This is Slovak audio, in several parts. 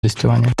zisťovania.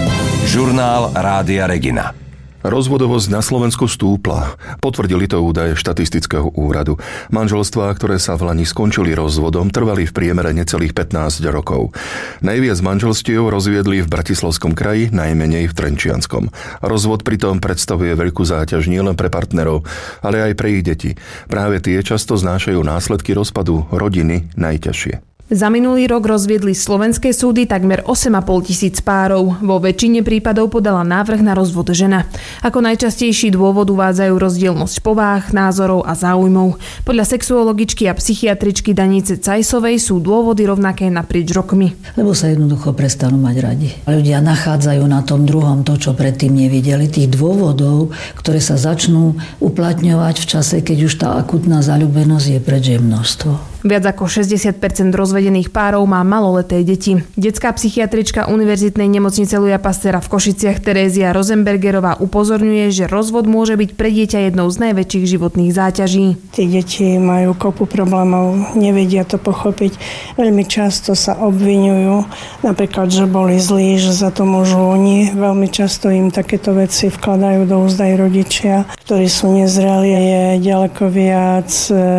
Žurnál Rádia Regina. Rozvodovosť na Slovensku stúpla. Potvrdili to údaje štatistického úradu. Manželstvá, ktoré sa v lani skončili rozvodom, trvali v priemere necelých 15 rokov. Najviac manželstiev rozviedli v Bratislavskom kraji, najmenej v Trenčianskom. Rozvod pritom predstavuje veľkú záťaž nielen pre partnerov, ale aj pre ich deti. Práve tie často znášajú následky rozpadu rodiny najťažšie. Za minulý rok rozviedli slovenské súdy takmer 8,5 tisíc párov. Vo väčšine prípadov podala návrh na rozvod žena. Ako najčastejší dôvod uvádzajú rozdielnosť povách, názorov a záujmov. Podľa sexuologičky a psychiatričky Danice Cajsovej sú dôvody rovnaké naprieč rokmi. Lebo sa jednoducho prestanú mať radi. Ľudia nachádzajú na tom druhom to, čo predtým nevideli. Tých dôvodov, ktoré sa začnú uplatňovať v čase, keď už tá akutná zaľúbenosť je preč, je množstvo. Viac ako 60% rozvedených párov má maloleté deti. Detská psychiatrička Univerzitnej nemocnice Luja Pastera v Košiciach Terézia Rosenbergerová upozorňuje, že rozvod môže byť pre dieťa jednou z najväčších životných záťaží. Tí deti majú kopu problémov, nevedia to pochopiť. Veľmi často sa obviňujú, napríklad, že boli zlí, že za to môžu oni. Veľmi často im takéto veci vkladajú do úst aj rodičia, ktorí sú nezreli. Je ďaleko viac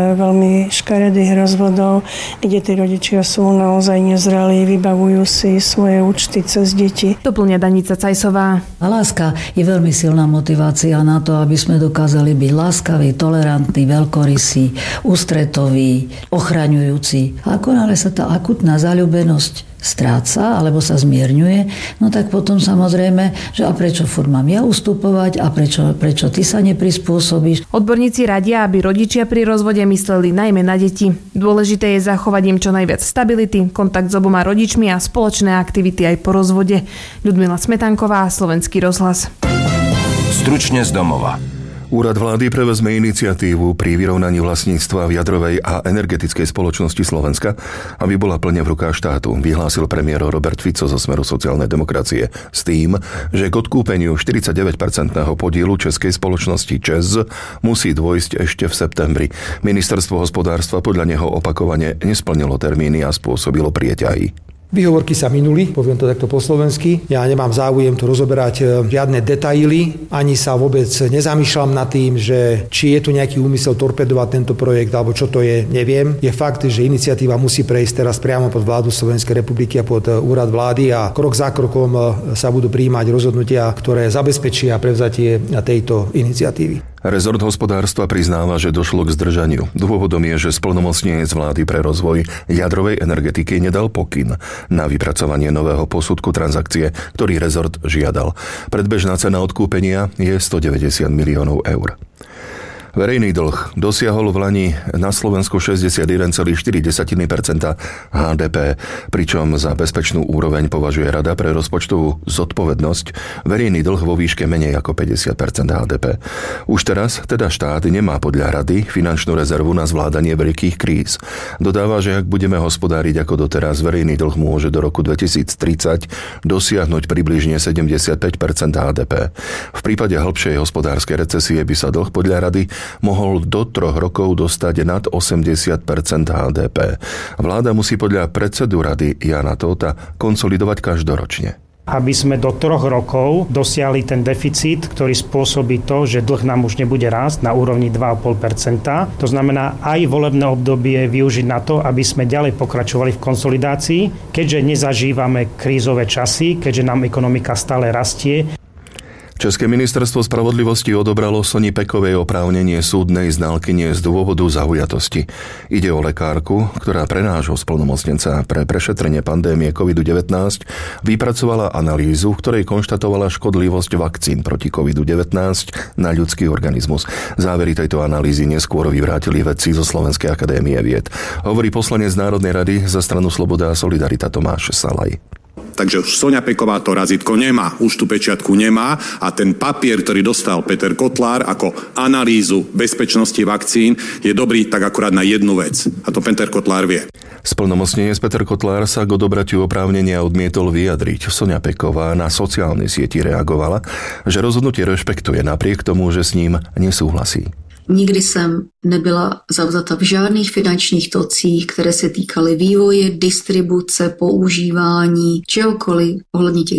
veľmi škaredých rozvodov, kde tí rodičia sú naozaj nezrelí, vybavujú si svoje účty cez deti. Doplňa Danica Cajsová. A láska je veľmi silná motivácia na to, aby sme dokázali byť láskaví, tolerantní, veľkorysí, ústretoví, ochraňujúci. A akonále sa tá akutná zaľúbenosť stráca alebo sa zmierňuje, no tak potom samozrejme, že a prečo furt mám ja ustupovať a prečo ty sa neprispôsobíš. Odborníci radia, aby rodičia pri rozvode mysleli najmä na deti. Dôležité je zachovať im čo najviac stability, kontakt s oboma rodičmi a spoločné aktivity aj po rozvode. Ľudmila Smetanková, Slovenský rozhlas. Stručne z domova. Úrad vlády prevezme iniciatívu pri vyrovnaní vlastníctva v jadrovej a energetickej spoločnosti Slovenska, aby bola plne v rukách štátu, vyhlásil premiér Robert Fico zo Smeru sociálnej demokracie s tým, že k odkúpeniu 49% podielu českej spoločnosti ČEZ musí dôjsť ešte v septembri. Ministerstvo hospodárstva podľa neho opakovane nesplnilo termíny a spôsobilo prieťahy. Výhovorky sa minuli, poviem to takto po slovensky. Ja nemám záujem tu rozoberať žiadne detaily, ani sa vôbec nezamýšľam nad tým, že či je tu nejaký úmysel torpedovať tento projekt, alebo čo to je, neviem. Je fakt, že iniciatíva musí prejsť teraz priamo pod vládu Slovenskej republiky a pod úrad vlády a krok za krokom sa budú prijímať rozhodnutia, ktoré zabezpečia prevzatie tejto iniciatívy. Rezort hospodárstva priznáva, že došlo k zdržaniu. Dôvodom je, že splnomocnenec vlády pre rozvoj jadrovej energetiky nedal pokyn na vypracovanie nového posudku transakcie, ktorý rezort žiadal. Predbežná cena odkúpenia je 190 miliónov eur. Verejný dlh dosiahol v lani na Slovensku 61,4% HDP, pričom za bezpečnú úroveň považuje Rada pre rozpočtovú zodpovednosť verejný dlh vo výške menej ako 50% HDP. Už teraz teda štát nemá podľa Rady finančnú rezervu na zvládanie veľkých kríz. Dodáva, že ak budeme hospodáriť ako doteraz, verejný dlh môže do roku 2030 dosiahnuť približne 75% HDP. V prípade hĺbšej hospodárskej recesie by sa dlh podľa Rady mohol do 3 rokov dostať nad 80% HDP. Vláda musí podľa predsedu Rady Jána Tóta konsolidovať každoročne. Aby sme do 3 rokov dosiahli ten deficit, ktorý spôsobí to, že dlh nám už nebude rásť na úrovni 2,5%. To znamená aj volebné obdobie využiť na to, aby sme ďalej pokračovali v konsolidácii, keďže nezažívame krízové časy, keďže nám ekonomika stále rastie. České ministerstvo spravodlivosti odobralo Soni Pekovej oprávnenie súdnej znalkyne z dôvodu zaujatosti. Ide o lekárku, ktorá pre nášho splnomocnenca pre prešetrenie pandémie COVID-19 vypracovala analýzu, v ktorej konštatovala škodlivosť vakcín proti COVID-19 na ľudský organizmus. Závery tejto analýzy neskôr vyvrátili vedci zo Slovenskej akadémie vied. Hovorí poslanec Národnej rady za stranu Sloboda a Solidarita Tomáš Salaj. Takže už Soňa Peková to razítko nemá, už tú pečiatku nemá a ten papier, ktorý dostal Peter Kotlár ako analýzu bezpečnosti vakcín, je dobrý tak akurát na jednu vec. A to Peter Kotlár vie. Splnomocnenec Peter Kotlár sa k odobratiu oprávnenia odmietol vyjadriť. Soňa Peková na sociálnej sieti reagovala, že rozhodnutie rešpektuje napriek tomu, že s ním nesúhlasí. Nikdy jsem nebyla zavzata v žádných finančních tocích, které se týkaly vývoje, distribuce, používání, čehokoliv ohledně těch